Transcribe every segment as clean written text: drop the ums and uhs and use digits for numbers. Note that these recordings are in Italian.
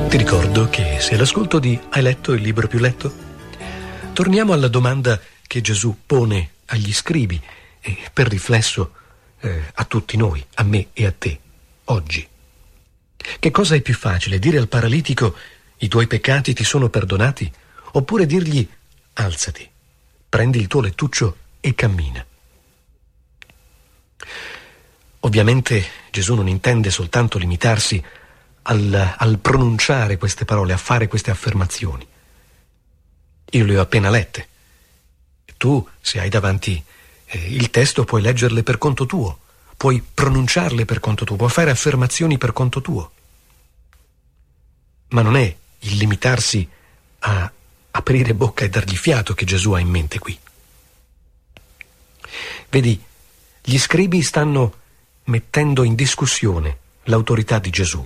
Ti ricordo che sei all'ascolto di Hai letto il libro più letto? Torniamo alla domanda che Gesù pone agli scribi e per riflesso a tutti noi, a me e a te, oggi. Che cosa è più facile, dire al paralitico i tuoi peccati ti sono perdonati, oppure dirgli alzati, prendi il tuo lettuccio e cammina? Ovviamente Gesù non intende soltanto limitarsi al pronunciare queste parole, a fare queste affermazioni. Io le ho appena lette. Tu, se hai davanti il testo, puoi leggerle per conto tuo, puoi pronunciarle per conto tuo, puoi fare affermazioni per conto tuo. Ma non è il limitarsi a aprire bocca e dargli fiato che Gesù ha in mente qui. Vedi, gli scribi stanno mettendo in discussione l'autorità di Gesù.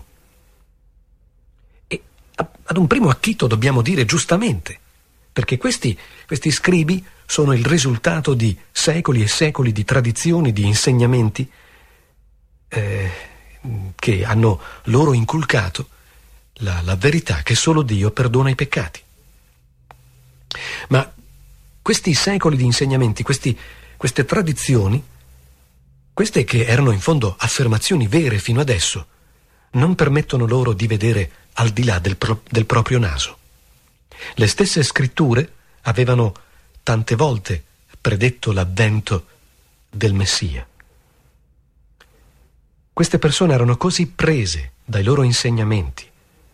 E ad un primo acchito dobbiamo dire giustamente, perché questi scribi sono il risultato di secoli e secoli di tradizioni, di insegnamenti che hanno loro inculcato la verità che solo Dio perdona i peccati. Ma questi secoli di insegnamenti, queste tradizioni, queste che erano in fondo affermazioni vere fino adesso, non permettono loro di vedere al di là del proprio naso. Le stesse scritture avevano tante volte predetto l'avvento del Messia. Queste persone erano così prese dai loro insegnamenti,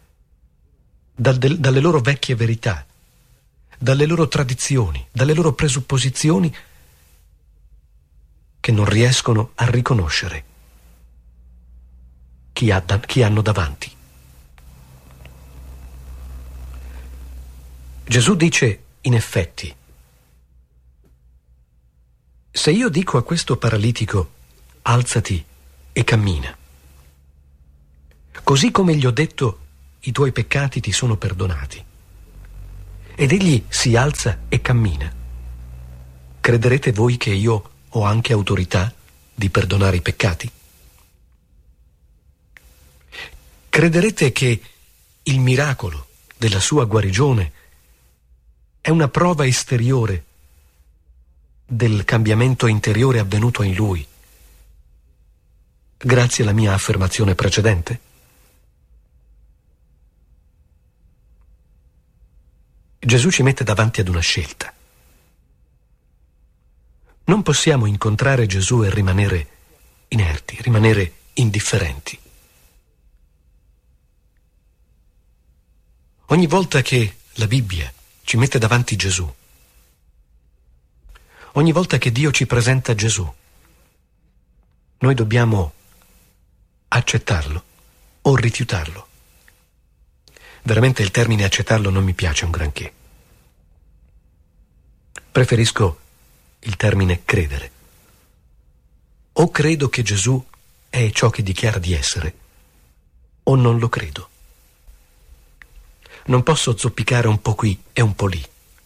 dalle loro vecchie verità, dalle loro tradizioni, dalle loro presupposizioni, che non riescono a riconoscere chi hanno davanti. Gesù dice, in effetti, se io dico a questo paralitico, alzati e cammina, così come gli ho detto, i tuoi peccati ti sono perdonati, ed egli si alza e cammina, crederete voi che io ho anche autorità di perdonare i peccati? Crederete che il miracolo della sua guarigione è una prova esteriore del cambiamento interiore avvenuto in lui, grazie alla mia affermazione precedente? Gesù ci mette davanti ad una scelta. Non possiamo incontrare Gesù e rimanere inerti, rimanere indifferenti. Ogni volta che la Bibbia ci mette davanti Gesù, ogni volta che Dio ci presenta Gesù, noi dobbiamo accettarlo o rifiutarlo. Veramente il termine accettarlo non mi piace un granché. Preferisco il termine credere. O credo che Gesù è ciò che dichiara di essere, o non lo credo. Non posso zoppicare un po' qui e un po' lì.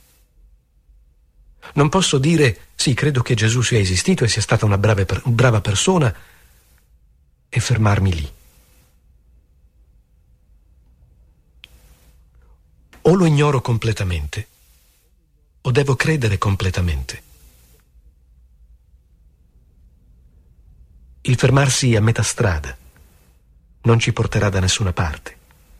Non posso dire, sì, credo che Gesù sia esistito e sia stata una brava persona, e fermarmi lì. O lo ignoro completamente, o devo credere completamente. Il fermarsi a metà strada non ci porterà da nessuna parte.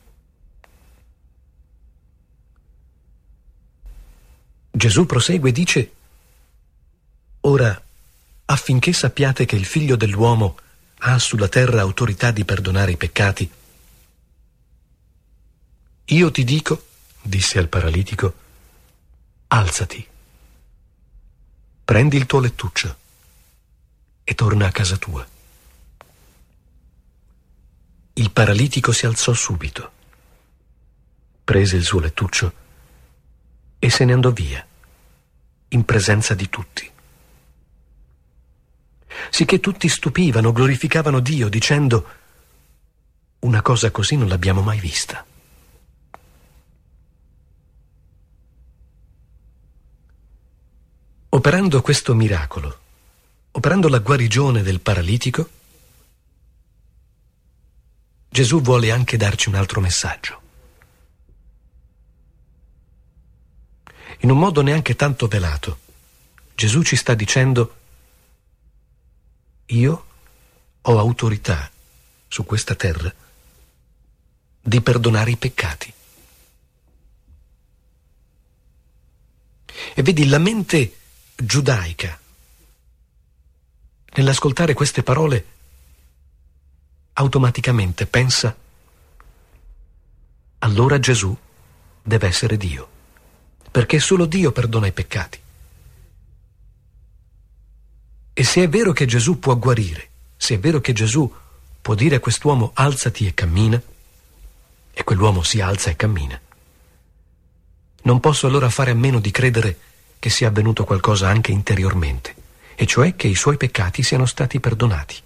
Gesù prosegue e dice: ora, affinché sappiate che il Figlio dell'uomo ha sulla terra autorità di perdonare i peccati, io ti dico, disse al paralitico, alzati, prendi il tuo lettuccio e torna a casa tua. Il paralitico si alzò subito, prese il suo lettuccio e se ne andò via, in presenza di tutti. Sicché tutti stupivano, glorificavano Dio, dicendo: una cosa così non l'abbiamo mai vista. Operando questo miracolo, operando la guarigione del paralitico, Gesù vuole anche darci un altro messaggio. in un modo neanche tanto velato, Gesù ci sta dicendo: io ho autorità su questa terra di perdonare i peccati. E vedi, la mente giudaica, nell'ascoltare queste parole, automaticamente pensa: allora Gesù deve essere Dio, perché solo Dio perdona i peccati. E se è vero che Gesù può guarire, se è vero che Gesù può dire a quest'uomo alzati e cammina, e quell'uomo si alza e cammina, non posso allora fare a meno di credere che sia avvenuto qualcosa anche interiormente, e cioè che i suoi peccati siano stati perdonati.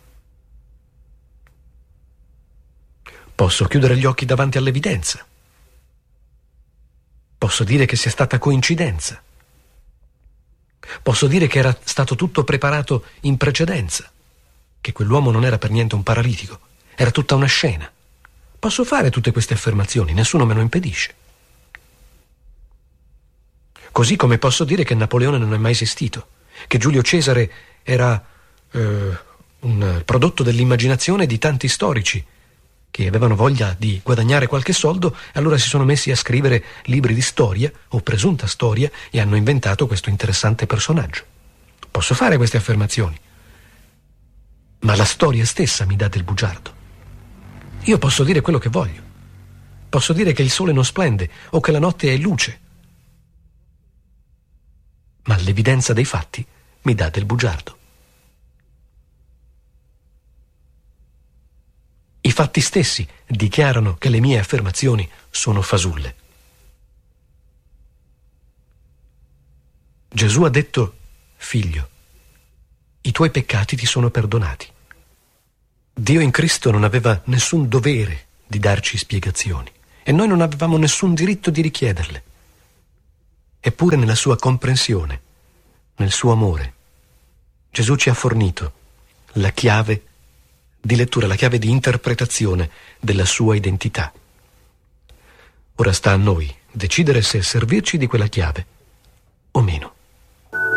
Posso chiudere gli occhi davanti all'evidenza. Posso dire che sia stata coincidenza. Posso dire che era stato tutto preparato in precedenza, che quell'uomo non era per niente un paralitico, era tutta una scena. Posso fare tutte queste affermazioni, nessuno me lo impedisce. Così come posso dire che Napoleone non è mai esistito, che Giulio Cesare era un prodotto dell'immaginazione di tanti storici che avevano voglia di guadagnare qualche soldo e allora si sono messi a scrivere libri di storia o presunta storia e hanno inventato questo interessante personaggio. Posso fare queste affermazioni, ma la storia stessa mi dà del bugiardo. Io posso dire quello che voglio. Posso dire che il sole non splende o che la notte è luce, ma l'evidenza dei fatti mi dà del bugiardo. I fatti stessi dichiarano che le mie affermazioni sono fasulle. Gesù ha detto: figlio, i tuoi peccati ti sono perdonati. Dio in Cristo non aveva nessun dovere di darci spiegazioni e noi non avevamo nessun diritto di richiederle. Eppure nella sua comprensione, nel suo amore, Gesù ci ha fornito la chiave di lettura, la chiave di interpretazione della sua identità. Ora sta a noi decidere se servirci di quella chiave o meno.